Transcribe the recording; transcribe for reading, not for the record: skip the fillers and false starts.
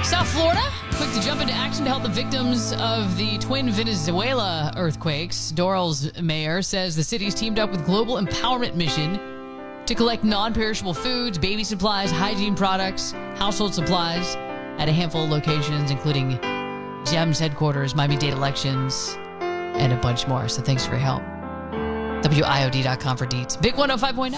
South Florida, quick to jump into action to help the victims of the twin Venezuela earthquakes. Doral's mayor says the city's teamed up with Global Empowerment Mission to collect non-perishable foods, baby supplies, hygiene products, household supplies at a handful of locations, including GEM's headquarters, Miami-Dade Elections, and a bunch more. So thanks for your help. WIOD.com for deets. Big 105.9.